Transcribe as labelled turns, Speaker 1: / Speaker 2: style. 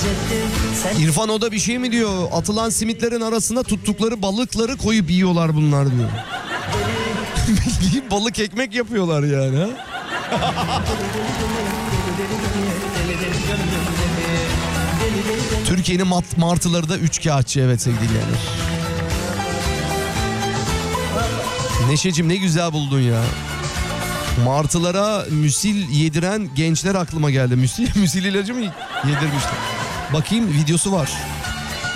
Speaker 1: İrfan o da bir şey mi diyor? Atılan simitlerin arasına tuttukları balıkları koyup yiyorlar bunlar diyor. Bildiğin balık ekmek yapıyorlar yani ha. Türkiye'nin martıları da üçkağıtçı, evet sevgili dinleyenler. Neşeciğim ne güzel buldun ya. Martılara müsil yediren gençler aklıma geldi. Müsil ilacı mı yedirmişler? Bakayım, videosu var.